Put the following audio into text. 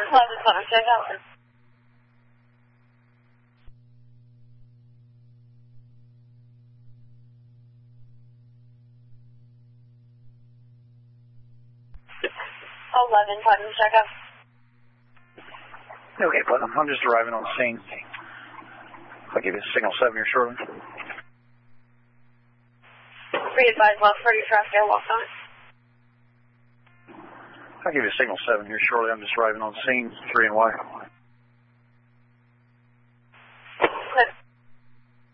11, Connor, check out. Pardon, check out. Okay, Putnam, I'm just arriving on the scene. I'll give you signal 7 here shortly. Re-advise, Lost Freddy traffic, walk on it. I'll give you signal 7 here shortly. I'm just arriving on the scene, 3 and Y.